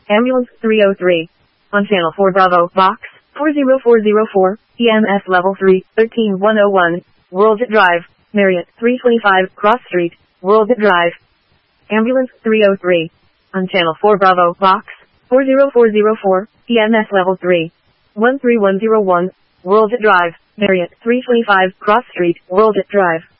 Ambulance 303. On Channel 4 Bravo, Box 40404, EMS Level 3, 13101, World Drive, Marriott 325, Cross Street, World Drive. Ambulance 303. On Channel 4 Bravo, Box 40404, EMS Level 3, 13101, World Drive, Marriott 325, Cross Street, World Drive.